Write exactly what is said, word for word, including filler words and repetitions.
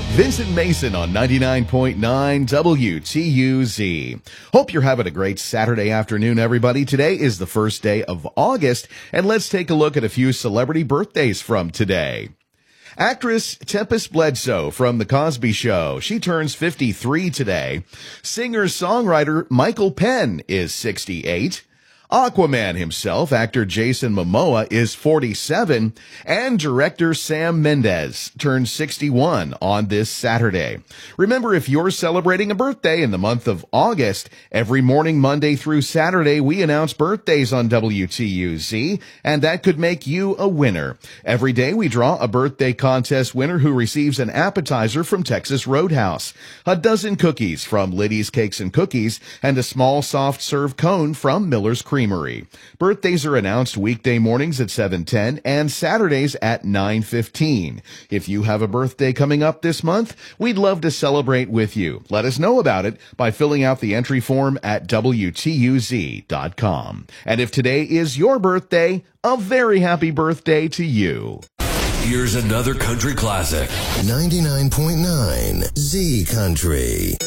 Vincent Mason on ninety-nine point nine W T U Z. Hope you're having a great Saturday afternoon, everybody. Today is the first day of August, and let's take a look at a few celebrity birthdays from today. Actress Tempest Bledsoe from The Cosby Show. She turns fifty-three today. Singer-songwriter Michael Penn is sixty-eight. Aquaman himself, actor Jason Momoa, is forty-seven, and director Sam Mendes turns sixty-one on this Saturday. Remember, if you're celebrating a birthday in the month of August, every morning, Monday through Saturday, we announce birthdays on W T U Z, and that could make you a winner. Every day, we draw a birthday contest winner who receives an appetizer from Texas Roadhouse, a dozen cookies from Liddy's Cakes and Cookies, and a small soft serve cone from Miller's Creamery. Birthdays are announced weekday mornings at seven ten and Saturdays at nine fifteen. If you have a birthday coming up this month, we'd love to celebrate with you. Let us know about it by filling out the entry form at W T U Z dot com. And if today is your birthday, a very happy birthday to you. Here's another country classic. ninety-nine point nine Z Country.